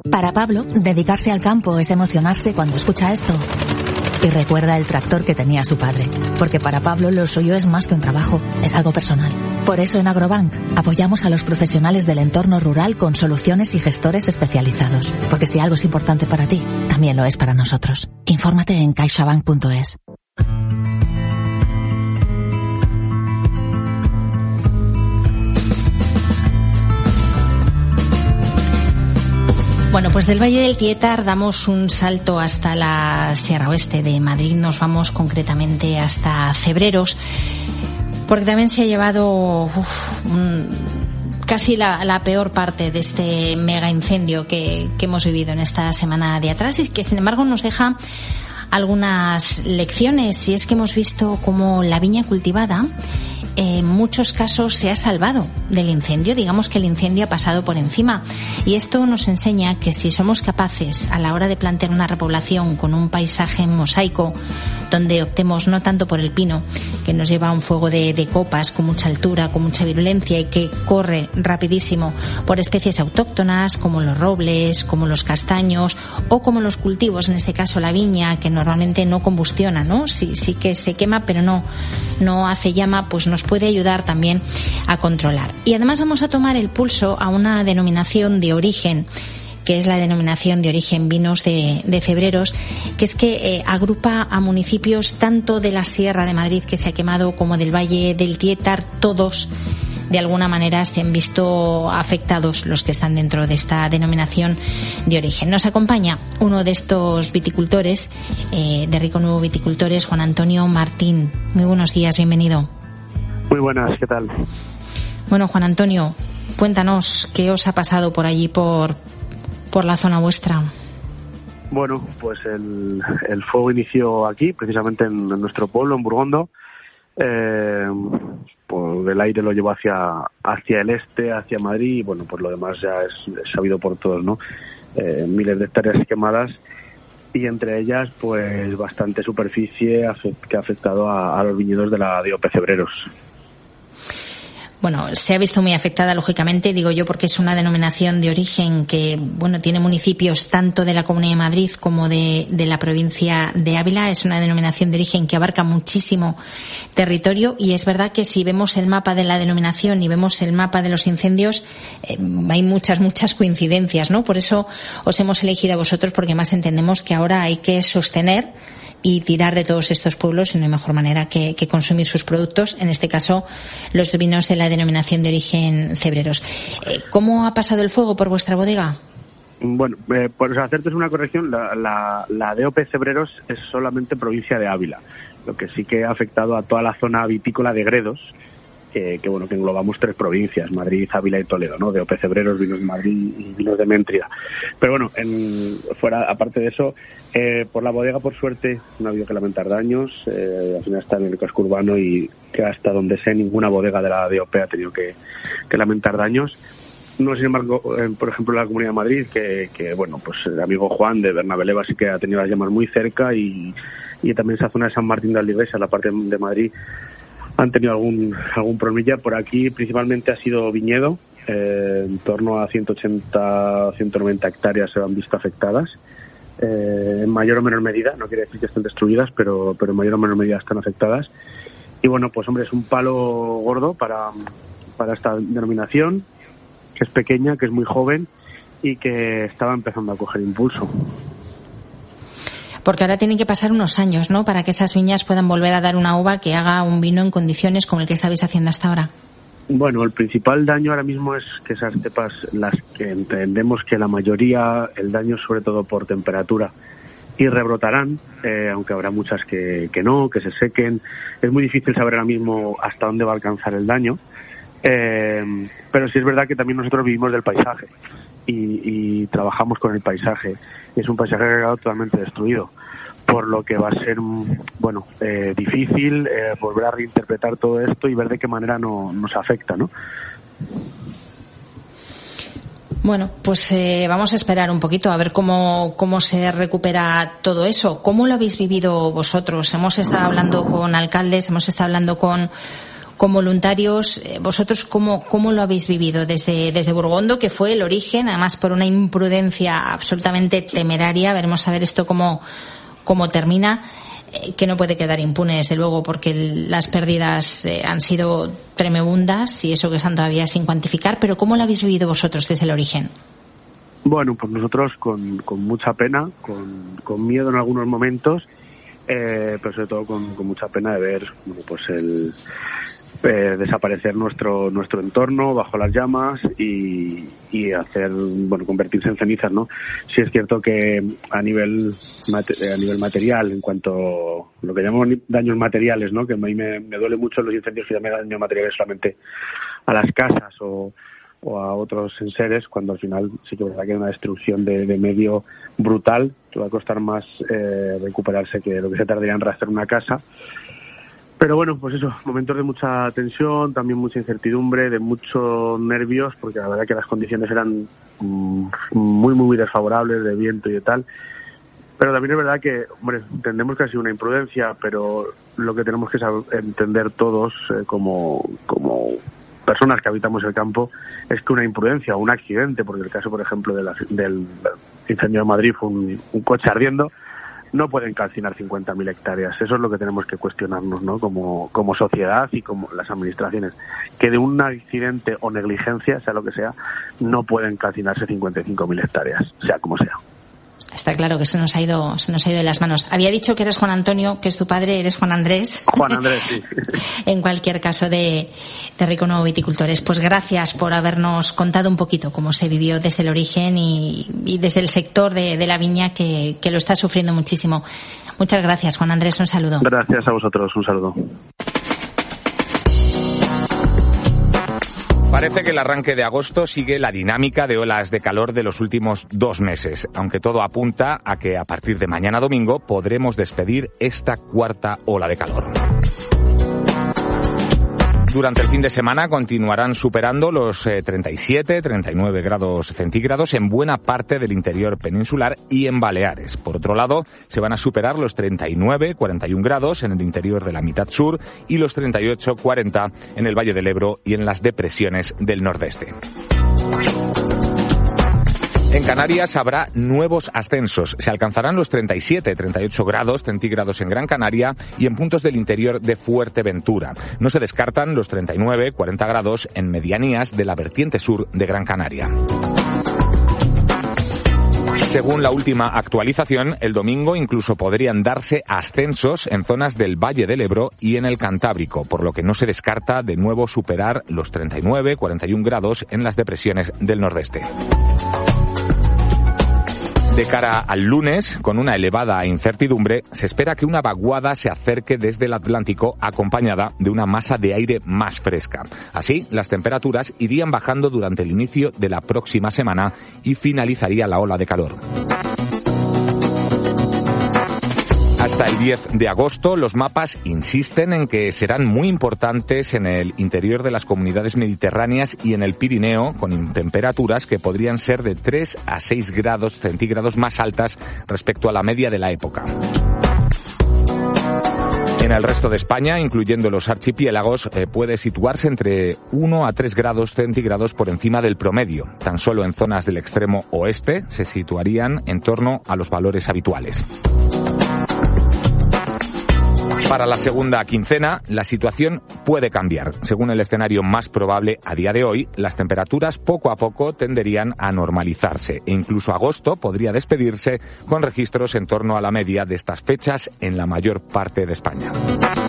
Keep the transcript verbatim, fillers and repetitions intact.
Para Pablo, dedicarse al campo es emocionarse cuando escucha esto. Y recuerda el tractor que tenía su padre. Porque para Pablo lo suyo es más que un trabajo, es algo personal. Por eso en Agrobank apoyamos a los profesionales del entorno rural con soluciones y gestores especializados. Porque si algo es importante para ti, también lo es para nosotros. Infórmate en caixabank punto es. Bueno, pues del Valle del Tietar damos un salto hasta la Sierra Oeste de Madrid. Nos vamos concretamente hasta Cebreros, porque también se ha llevado uf, un, casi la, la peor parte de este mega incendio que, que hemos vivido en esta semana de atrás, y que sin embargo nos deja algunas lecciones. Y es que hemos visto cómo la viña cultivada en muchos casos se ha salvado del incendio. Digamos que el incendio ha pasado por encima, y esto nos enseña que si somos capaces a la hora de plantear una repoblación con un paisaje mosaico, donde optemos no tanto por el pino, que nos lleva a un fuego de, de copas con mucha altura, con mucha virulencia y que corre rapidísimo, por especies autóctonas como los robles, como los castaños o como los cultivos, en este caso la viña, que normalmente no combustiona, ¿no? Sí, sí que se quema pero no, no hace llama, pues nos puede ayudar también a controlar. Y además vamos a tomar el pulso a una denominación de origen, que es la denominación de origen vinos de, de Cebreros, que es que eh, agrupa a municipios tanto de la Sierra de Madrid, que se ha quemado, como del Valle del Tietar. Todos de alguna manera se han visto afectados, los que están dentro de esta denominación de origen. Nos acompaña uno de estos viticultores, eh, de Rico Nuevo Viticultores, Juan Antonio Martín. Muy buenos días, bienvenido. Muy buenas, ¿qué tal? Bueno, Juan Antonio, cuéntanos qué os ha pasado por allí, por por la zona vuestra. Bueno, pues el, el fuego inició aquí, precisamente en, en nuestro pueblo, en Burgondo. Eh, pues el aire lo llevó hacia hacia el este, hacia Madrid, y bueno, pues lo demás ya es, es sabido por todos, ¿no? Eh, miles de hectáreas quemadas, y entre ellas pues bastante superficie que ha afectado a, a los viñedos de la D O P Cebreros. Bueno, se ha visto muy afectada, lógicamente, digo yo, porque es una denominación de origen que, bueno, tiene municipios tanto de la Comunidad de Madrid como de, de la provincia de Ávila. Es una denominación de origen que abarca muchísimo territorio, y es verdad que si vemos el mapa de la denominación y vemos el mapa de los incendios, eh, hay muchas, muchas coincidencias, ¿no? Por eso os hemos elegido a vosotros, porque más entendemos que ahora hay que sostener y tirar de todos estos pueblos, y no hay mejor manera que, que consumir sus productos, en este caso los vinos de la denominación de origen Cebreros. Eh, ¿Cómo ha pasado el fuego por vuestra bodega? Bueno, eh, por hacerte una corrección, la, la, la D O P Cebreros es solamente provincia de Ávila, lo que sí que ha afectado a toda la zona vitícola de Gredos, que, que bueno, que englobamos tres provincias, Madrid, Ávila y Toledo, ¿no? D O P Cebreros, vinos de Madrid y vinos de Méntrida. Pero bueno, en, fuera, aparte de eso, eh, por la bodega, por suerte, no ha habido que lamentar daños. Eh, al final está en el casco urbano, y que hasta donde sé, ninguna bodega de la D O P ha tenido que, que lamentar daños. No, sin embargo, eh, por ejemplo, la Comunidad de Madrid, que, que bueno, pues el amigo Juan de Bernabeleva sí que ha tenido las llamas muy cerca, y, y también esa zona de San Martín de Aldigesa, la parte de Madrid, han tenido algún algún problemilla. Por aquí principalmente ha sido viñedo, eh, en torno a ciento ochenta, ciento noventa hectáreas se han visto afectadas, eh, en mayor o menor medida, no quiere decir que estén destruidas, pero, pero en mayor o menor medida están afectadas. Y bueno, pues hombre, es un palo gordo para, para esta denominación, que es pequeña, que es muy joven y que estaba empezando a coger impulso. Porque ahora tienen que pasar unos años, ¿no?, para que esas viñas puedan volver a dar una uva que haga un vino en condiciones como el que estabais haciendo hasta ahora. Bueno, el principal daño ahora mismo es que esas cepas, las que entendemos que la mayoría, el daño es sobre todo por temperatura, y rebrotarán, eh, aunque habrá muchas que, que no, que se sequen. Es muy difícil saber ahora mismo hasta dónde va a alcanzar el daño, eh, pero sí es verdad que también nosotros vivimos del paisaje y, y trabajamos con el paisaje. Es un paisaje que ha quedado totalmente destruido, por lo que va a ser, bueno, eh, difícil eh, volver a reinterpretar todo esto y ver de qué manera no, nos afecta, ¿no? Bueno, pues eh, vamos a esperar un poquito a ver cómo, cómo se recupera todo eso. ¿Cómo lo habéis vivido vosotros? Hemos estado hablando con alcaldes, hemos estado hablando con, con voluntarios. ¿Vosotros cómo, cómo lo habéis vivido desde, desde Burgondo, que fue el origen, además por una imprudencia absolutamente temeraria? Veremos a ver esto cómo, cómo termina, eh, que no puede quedar impune, desde luego, porque el, las pérdidas eh, han sido tremendas y eso que están todavía sin cuantificar. Pero ¿cómo lo habéis vivido vosotros desde el origen? Bueno, pues nosotros con, con mucha pena, con, con miedo en algunos momentos, eh, pero sobre todo con, con mucha pena de ver, bueno, pues el eh, desaparecer nuestro nuestro entorno bajo las llamas y, y hacer, bueno, convertirse en cenizas, ¿no? Sí es cierto que a nivel a nivel material, en cuanto a lo que llamamos daños materiales, ¿no? Que a mí me, me duele mucho los incendios que llaman daños materiales solamente a las casas o o a otros enseres, cuando al final sí que es verdad que hay una destrucción de, de medio brutal, que va a costar más eh, recuperarse que lo que se tardaría en rehacer una casa. Pero bueno, pues eso, momentos de mucha tensión, también mucha incertidumbre, de muchos nervios, porque la verdad que las condiciones eran mm, muy, muy desfavorables, de viento y de tal. Pero también es verdad que, hombre, entendemos que ha sido una imprudencia, pero lo que tenemos que saber, entender todos eh, como, como personas que habitamos el campo, es que una imprudencia o un accidente, porque el caso, por ejemplo, de la, del incendio de Madrid fue un, un coche ardiendo, no pueden calcinar cincuenta mil hectáreas. Eso es lo que tenemos que cuestionarnos, ¿no? Como, como sociedad y como las administraciones, que de un accidente o negligencia, sea lo que sea, no pueden calcinarse cincuenta y cinco mil hectáreas, sea como sea. Está claro que se nos ha ido, se nos ha ido de las manos. Había dicho que eres Juan Antonio, que es tu padre, eres Juan Andrés. Juan Andrés, sí. En cualquier caso, de, de Rico Nuevo Viticultores. Pues gracias por habernos contado un poquito cómo se vivió desde el origen y, y desde el sector de, de la viña, que, que lo está sufriendo muchísimo. Muchas gracias, Juan Andrés. Un saludo. Gracias a vosotros. Un saludo. Parece que el arranque de agosto sigue la dinámica de olas de calor de los últimos dos meses, aunque todo apunta a que a partir de mañana domingo podremos despedir esta cuarta ola de calor. Durante el fin de semana continuarán superando los eh, treinta y siete, treinta y nueve grados centígrados en buena parte del interior peninsular y en Baleares. Por otro lado, se van a superar los treinta y nueve, cuarenta y uno grados en el interior de la mitad sur y los treinta y ocho, cuarenta en el Valle del Ebro y en las depresiones del nordeste. En Canarias habrá nuevos ascensos. Se alcanzarán los treinta y siete, treinta y ocho grados centígrados en Gran Canaria y en puntos del interior de Fuerteventura. No se descartan los treinta y nueve, cuarenta grados en medianías de la vertiente sur de Gran Canaria. Según la última actualización, el domingo incluso podrían darse ascensos en zonas del Valle del Ebro y en el Cantábrico, por lo que no se descarta de nuevo superar los treinta y nueve, cuarenta y uno grados en las depresiones del nordeste. De cara al lunes, con una elevada incertidumbre, se espera que una vaguada se acerque desde el Atlántico acompañada de una masa de aire más fresca. Así, las temperaturas irían bajando durante el inicio de la próxima semana y finalizaría la ola de calor. Hasta el diez de agosto, los mapas insisten en que serán muy importantes en el interior de las comunidades mediterráneas y en el Pirineo, con temperaturas que podrían ser de tres a seis grados centígrados más altas respecto a la media de la época. En el resto de España, incluyendo los archipiélagos, eh, puede situarse entre uno a tres grados centígrados por encima del promedio. Tan solo en zonas del extremo oeste se situarían en torno a los valores habituales. Para la segunda quincena, la situación puede cambiar. Según el escenario más probable a día de hoy, las temperaturas poco a poco tenderían a normalizarse e incluso agosto podría despedirse con registros en torno a la media de estas fechas en la mayor parte de España.